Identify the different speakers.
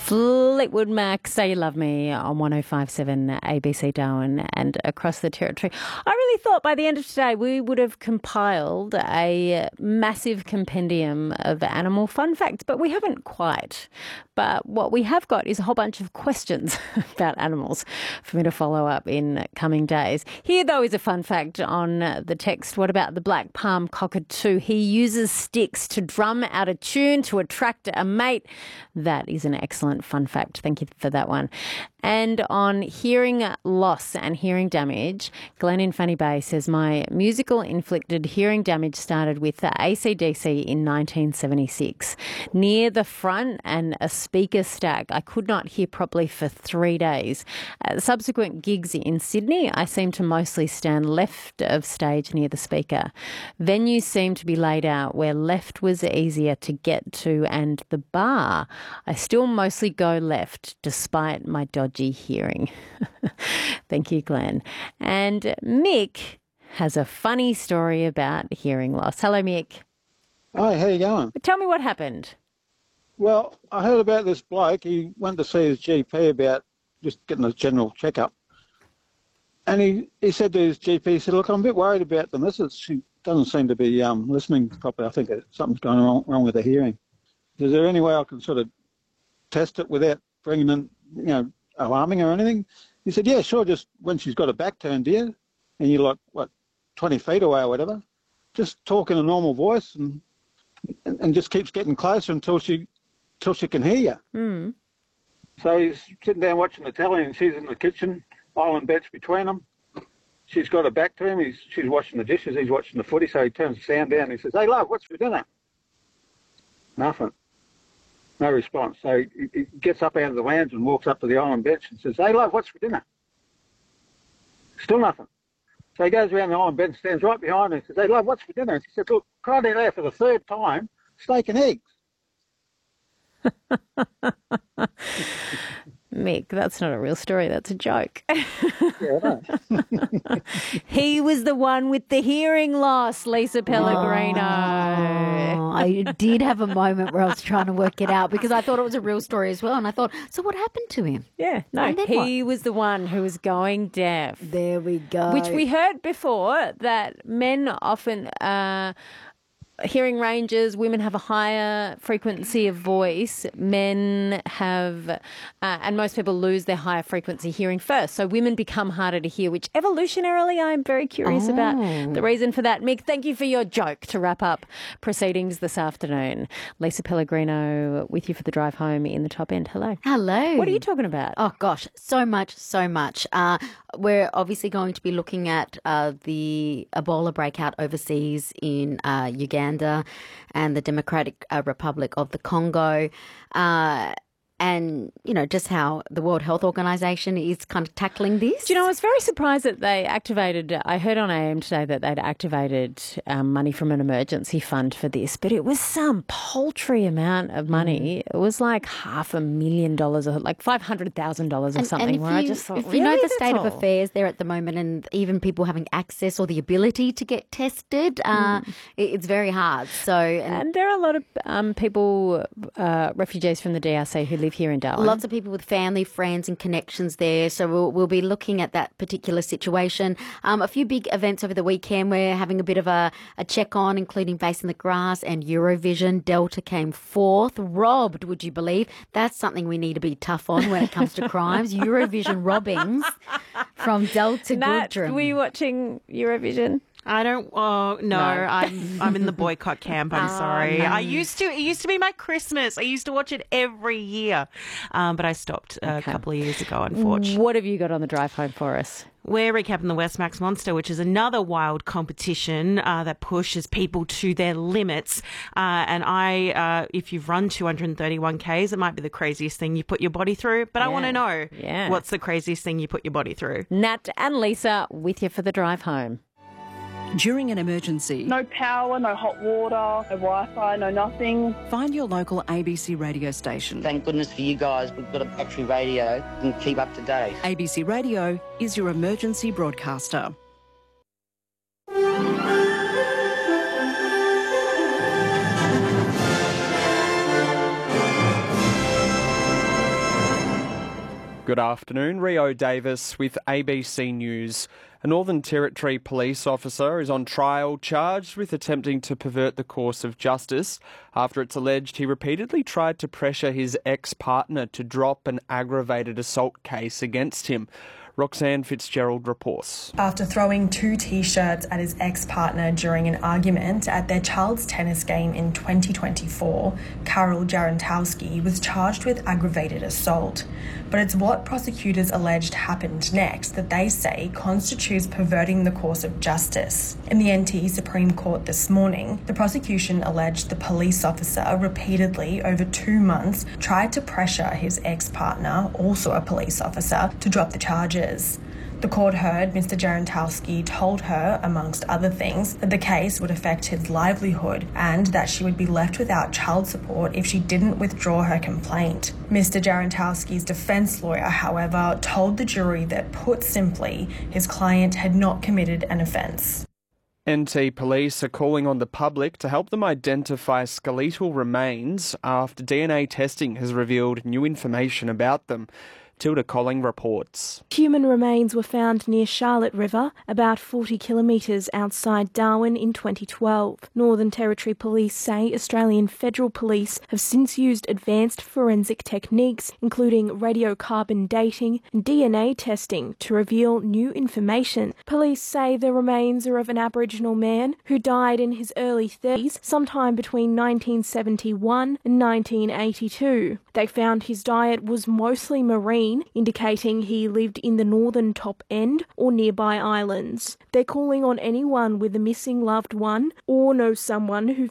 Speaker 1: Fleetwood Mac, Say You Love Me on 105.7 ABC Darwin and across the territory. I really thought by the end of today we would have compiled a massive compendium of animal fun facts, but we haven't quite. But what we have got is a whole bunch of questions about animals for me to follow up in coming days. Here, though, is a fun fact on the text. What about the black palm cockatoo? He uses sticks to drum out a tune to attract a mate. That is an excellent fun fact. Thank you for that one. And on hearing loss and hearing damage, Glenn in Fanny Bay says, my musical inflicted hearing damage started with the AC/DC in 1976. Near the front and a speaker stack, I could not hear properly for 3 days. At subsequent gigs in Sydney, I seemed to mostly stand left of stage near the speaker. Venues seemed to be laid out where left was easier to get to, and the bar, I still mostly go left despite my dodgy hearing. Thank you, Glenn. And Mick has a funny story about hearing loss. Hello, Mick.
Speaker 2: Hi, how you going?
Speaker 1: Tell me what happened.
Speaker 2: Well, I heard about this bloke. He went to see his GP about just getting a general checkup. And he said to his GP, he said, look, I'm a bit worried about the missus. She doesn't seem to be listening properly. I think something's going wrong with her hearing. Is there any way I can sort of test it without bringing in, alarming or anything? He said, yeah, sure, just when she's got her back turned to you and you're like, 20 feet away or whatever, just talk in a normal voice and just keeps getting closer until she can hear you.
Speaker 1: Mm.
Speaker 2: So he's sitting down watching the telly and she's in the kitchen, island bench between them. She's got her back to him. She's washing the dishes. He's watching the footy, so he turns the sound down and he says, hey, love, what's for dinner? Nothing. No response. So he gets up out of the lounge and walks up to the island bench and says, hey, love, what's for dinner? Still nothing. So he goes around the island bench, stands right behind her and says, hey, love, what's for dinner? And she said, look, cried out loud for the third time, steak and eggs.
Speaker 1: Mick, that's not a real story. That's a joke.
Speaker 2: Yeah, I know.
Speaker 1: He was the one with the hearing loss, Lisa Pellegrino.
Speaker 3: I did have a moment where I was trying to work it out because I thought it was a real story as well. And I thought, so what happened to him?
Speaker 1: Yeah, no,
Speaker 3: And then
Speaker 1: he was the one who was going deaf.
Speaker 3: There we go.
Speaker 1: Which we heard before that men often... hearing ranges, women have a higher frequency of voice. Men have, and most people lose their higher frequency hearing first. So women become harder to hear, which evolutionarily I'm very curious about the reason for that. Mick, thank you for your joke to wrap up proceedings this afternoon. Lisa Pellegrino with you for the drive home in the top end. Hello.
Speaker 3: Hello.
Speaker 1: What are you talking about?
Speaker 3: Oh, gosh, so much. We're obviously going to be looking at the Ebola breakout overseas in Uganda and the Democratic Republic of the Congo. And, just how the World Health Organization is kind of tackling this.
Speaker 1: Do you know, I was very surprised that they activated, I heard on AM today that they'd activated money from an emergency fund for this, but it was some paltry amount of money. It was like $500,000 or like $500,000 or something, where I just thought,
Speaker 3: if you know
Speaker 1: really?
Speaker 3: the state of affairs there at the moment and even people having access or the ability to get tested, it's very hard. And
Speaker 1: there are a lot of people, refugees from the DRC who live here in Darwin.
Speaker 3: Lots of people with family, friends and connections there. So we'll be looking at that particular situation. A few big events over the weekend. We're having a bit of a check on, including Face in the Grass and Eurovision. Delta came fourth. Robbed, would you believe? That's something we need to be tough on when it comes to crimes. Eurovision robbings from Delta
Speaker 1: Nat,
Speaker 3: Goodrum.
Speaker 1: were you watching Eurovision?
Speaker 4: I don't. Oh no, I'm in the boycott camp. I'm sorry.
Speaker 3: no.
Speaker 4: It used to be my Christmas. I used to watch it every year, but I stopped a couple of years ago. Unfortunately.
Speaker 1: What have you got on the drive home for us?
Speaker 4: We're recapping the Westmax Monster, which is another wild competition that pushes people to their limits. If you've run 231 Ks, it might be the craziest thing you put your body through. But I want to know, what's the craziest thing you put your body through?
Speaker 1: Nat and Lisa with you for the drive home.
Speaker 5: During an emergency,
Speaker 6: no power, no hot water, no Wi-Fi, no nothing.
Speaker 5: Find your local ABC radio station.
Speaker 7: Thank goodness for you guys, we've got a battery radio and keep up to date.
Speaker 5: ABC Radio is your emergency broadcaster.
Speaker 8: Good afternoon, Rio Davis with ABC News. A Northern Territory police officer is on trial charged with attempting to pervert the course of justice after it's alleged he repeatedly tried to pressure his ex-partner to drop an aggravated assault case against him. Roxanne Fitzgerald reports.
Speaker 9: After throwing 2 T-shirts at his ex-partner during an argument at their child's tennis game in 2024, Karol Jarentowski was charged with aggravated assault. But it's what prosecutors alleged happened next that they say constitutes perverting the course of justice. In the NT Supreme Court this morning, the prosecution alleged the police officer repeatedly over 2 months tried to pressure his ex-partner, also a police officer, to drop the charges. The court heard Mr. Jarentowski told her, amongst other things, that the case would affect his livelihood and that she would be left without child support if she didn't withdraw her complaint. Mr. Jarentowski's defence lawyer, however, told the jury that, put simply, his client had not committed an offence.
Speaker 8: NT Police are calling on the public to help them identify skeletal remains after DNA testing has revealed new information about them. Tilda Colling reports.
Speaker 10: Human remains were found near Charlotte River, about 40 kilometres outside Darwin in 2012. Northern Territory Police say Australian Federal Police have since used advanced forensic techniques, including radiocarbon dating and DNA testing, to reveal new information. Police say the remains are of an Aboriginal man who died in his early 30s, sometime between 1971 and 1982. They found his diet was mostly marine, indicating he lived in the northern top end or nearby islands. They're calling on anyone with a missing loved one or knows someone who